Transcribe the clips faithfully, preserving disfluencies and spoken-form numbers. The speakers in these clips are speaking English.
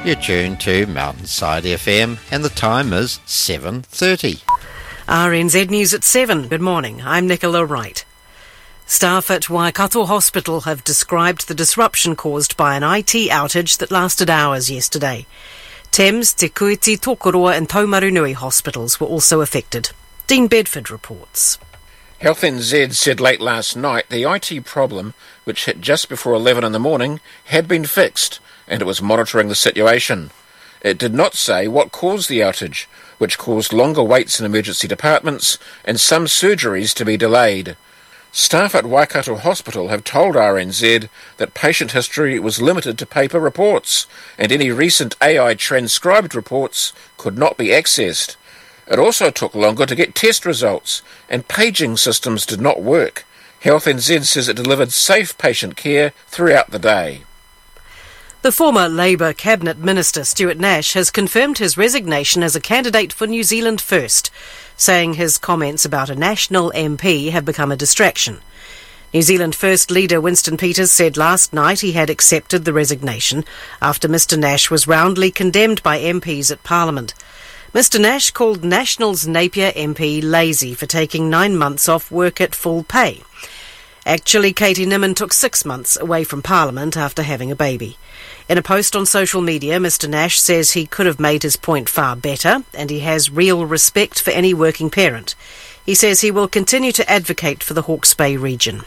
You're tuned to Mountainside F M and the time is seven thirty. R N Z News at seven. Good morning, I'm Nicola Wright. Staff at Waikato Hospital have described the disruption caused by an I T outage that lasted hours yesterday. Thames, Te Kuiti, Tokoroa and Taumarunui hospitals were also affected. Dean Bedford reports. Health N Z said late last night the I T problem, which hit just before eleven in the morning, had been fixed and it was monitoring the situation. It did not say what caused the outage, which caused longer waits in emergency departments and some surgeries to be delayed. Staff at Waikato Hospital have told R N Z that patient history was limited to paper reports and any recent A I transcribed reports could not be accessed. It also took longer to get test results and paging systems did not work. Health N Z says it delivered safe patient care throughout the day. The former Labour Cabinet Minister Stuart Nash has confirmed his resignation as a candidate for New Zealand First, saying his comments about a national M P have become a distraction. New Zealand First leader Winston Peters said last night he had accepted the resignation after Mr Nash was roundly condemned by M Ps at Parliament. Mr Nash called National's Napier M P lazy for taking nine months off work at full pay. Actually, Katie Nimmin took six months away from Parliament after having a baby. In a post on social media, Mr Nash says he could have made his point far better and he has real respect for any working parent. He says he will continue to advocate for the Hawke's Bay region.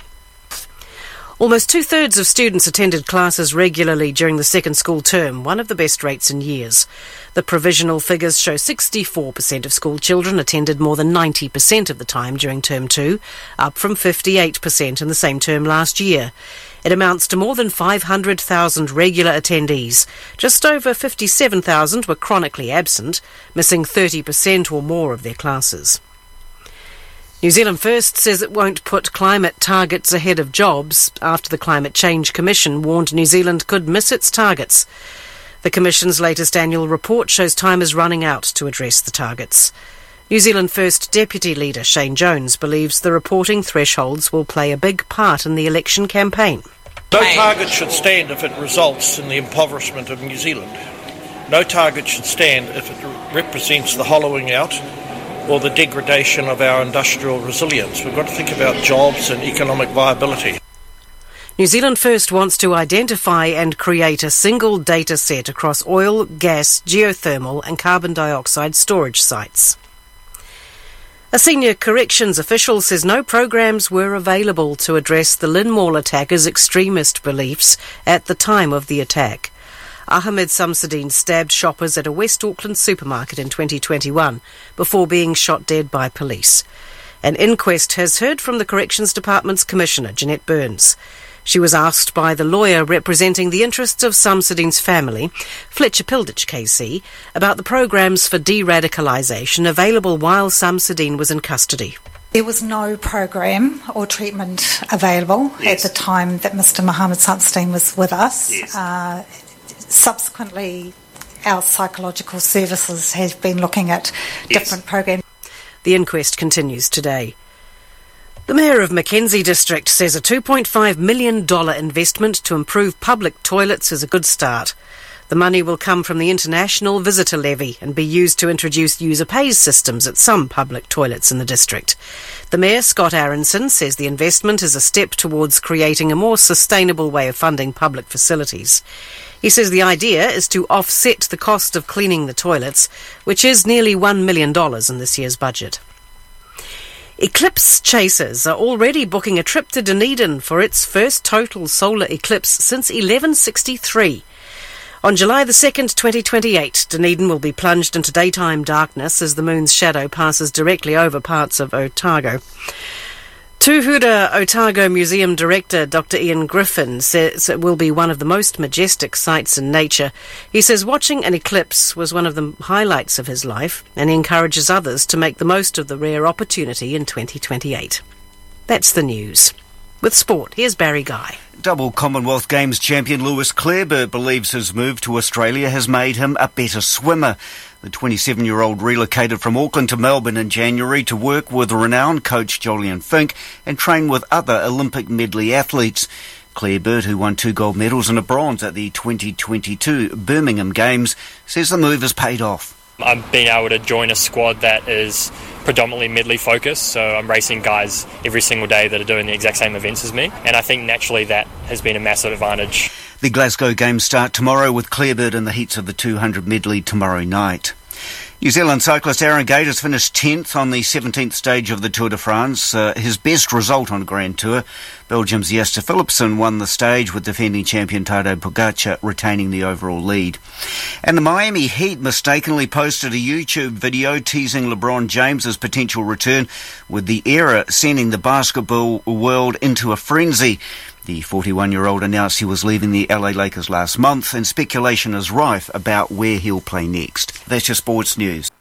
Almost two-thirds of students attended classes regularly during the second school term, one of the best rates in years. The provisional figures show sixty-four percent of school children attended more than ninety percent of the time during term two, up from fifty-eight percent in the same term last year. It amounts to more than five hundred thousand regular attendees. Just over fifty-seven thousand were chronically absent, missing thirty percent or more of their classes. New Zealand First says it won't put climate targets ahead of jobs after the Climate Change Commission warned New Zealand could miss its targets. The Commission's latest annual report shows time is running out to address the targets. New Zealand First Deputy Leader Shane Jones believes the reporting thresholds will play a big part in the election campaign. No target should stand if it results in the impoverishment of New Zealand. No target should stand if it represents the hollowing out or the degradation of our industrial resilience. We've got to think about jobs and economic viability. New Zealand First wants to identify and create a single data set across oil, gas, geothermal and carbon dioxide storage sites. A senior corrections official says no programs were available to address the Lynn Mall attacker's extremist beliefs at the time of the attack. Ahmed Samsudeen stabbed shoppers at a West Auckland supermarket in twenty twenty-one before being shot dead by police. An inquest has heard from the Corrections Department's Commissioner, Jeanette Burns. She was asked by the lawyer representing the interests of Samsudeen's family, Fletcher Pilditch K C, about the programs for de-radicalisation available while Samsudeen was in custody. There was no program or treatment available yes. at the time that Mister Mohammed Samsudeen was with us. Yes. Uh, subsequently, our psychological services have been looking at yes. different programs. The inquest continues today. The Mayor of Mackenzie District says a two point five million dollars investment to improve public toilets is a good start. The money will come from the International Visitor Levy and be used to introduce user pays systems at some public toilets in the district. The Mayor, Scott Aronson, says the investment is a step towards creating a more sustainable way of funding public facilities. He says the idea is to offset the cost of cleaning the toilets, which is nearly one million dollars in this year's budget. Eclipse chasers are already booking a trip to Dunedin for its first total solar eclipse since eleven sixty-three. On July the second, twenty twenty-eight, Dunedin will be plunged into daytime darkness as the moon's shadow passes directly over parts of Otago. Tuhura Otago Museum Director Doctor Ian Griffin says it will be one of the most majestic sights in nature. He says watching an eclipse was one of the highlights of his life, and he encourages others to make the most of the rare opportunity in twenty twenty-eight. That's the news. With sport, here's Barry Guy. Double Commonwealth Games champion Lewis Clareburt believes his move to Australia has made him a better swimmer. The twenty-seven-year-old relocated from Auckland to Melbourne in January to work with renowned coach Jolyon Fink and train with other Olympic medley athletes. Claire Burt, who won two gold medals and a bronze at the twenty twenty-two Birmingham Games, says the move has paid off. I'm being able to join a squad that is predominantly medley focused, so I'm racing guys every single day that are doing the exact same events as me, and I think naturally that has been a massive advantage. The Glasgow Games start tomorrow with Claire Burt in the heats of the two hundred medley tomorrow night. New Zealand cyclist Aaron Gate finished tenth on the seventeenth stage of the Tour de France, uh, his best result on Grand Tour. Belgium's Jasper Philipsen won the stage, with defending champion Tadej Pogacar retaining the overall lead. And the Miami Heat mistakenly posted a YouTube video teasing LeBron James's potential return, with the era sending the basketball world into a frenzy. The forty-one-year-old announced he was leaving the L A Lakers last month, and speculation is rife about where he'll play next. That's your sports news.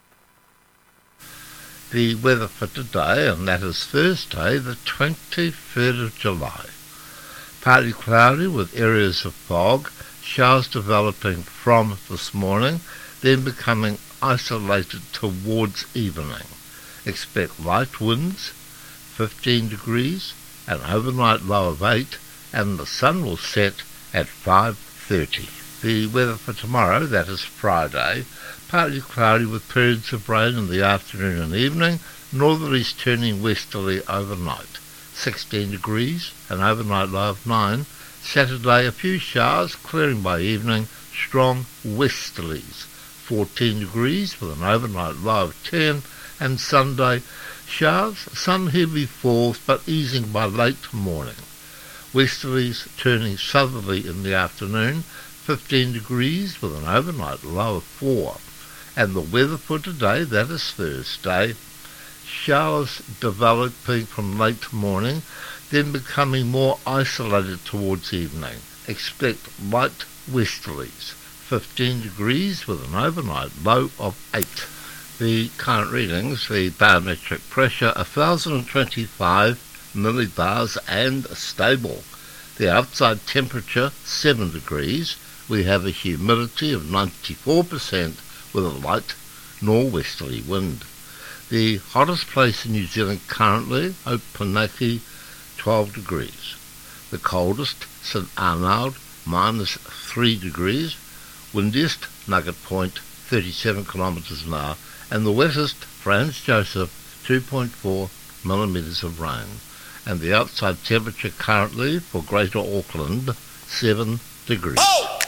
The weather for today, and that is Thursday, the twenty-third of July. Partly cloudy with areas of fog, showers developing from this morning, then becoming isolated towards evening. Expect light winds, fifteen degrees, an overnight low of eight, and the sun will set at five thirty. The weather for tomorrow, that is Friday, partly cloudy with periods of rain in the afternoon and evening, northerlies turning westerly overnight, sixteen degrees, an overnight low of nine. Saturday, a few showers, clearing by evening, strong westerlies, fourteen degrees with an overnight low of ten, and Sunday, showers, some heavy falls, but easing by late morning. Westerlies turning southerly in the afternoon, fifteen degrees with an overnight low of four. And the weather for today, that is Thursday, showers developing from late morning, then becoming more isolated towards evening. Expect light westerlies, fifteen degrees with an overnight low of eight. The current readings, the barometric pressure, one thousand twenty-five millibars and stable. The outside temperature, seven degrees. We have a humidity of ninety-four percent with a light norwesterly wind. The hottest place in New Zealand currently, Opunake, twelve degrees. The coldest, St Arnaud, minus three degrees. Windiest, Nugget Point, thirty-seven kilometres an hour. And the wettest, Franz Joseph, two point four millimetres of rain. And the outside temperature currently for Greater Auckland, seven degrees. Oh!